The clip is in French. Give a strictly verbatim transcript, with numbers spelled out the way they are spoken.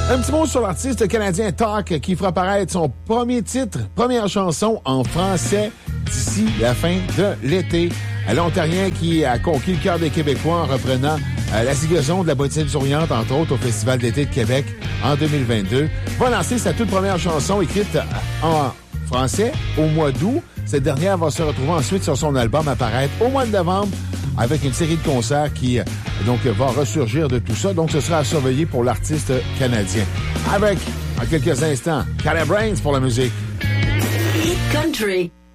Un petit mot sur l'artiste canadien Talk qui fera paraître son premier titre, première chanson en français d'ici la fin de l'été. L'Ontarien qui a conquis le cœur des Québécois en reprenant euh, la zigaison de la bottine souriante, entre autres, au Festival d'été de Québec en deux mille vingt-deux, va lancer sa toute première chanson écrite en français au mois d'août. Cette dernière va se retrouver ensuite sur son album à paraître au mois de novembre avec une série de concerts qui donc va ressurgir de tout ça. Donc, ce sera à surveiller pour l'artiste canadien. Avec, en quelques instants, Calabrains pour la musique. Hit Country.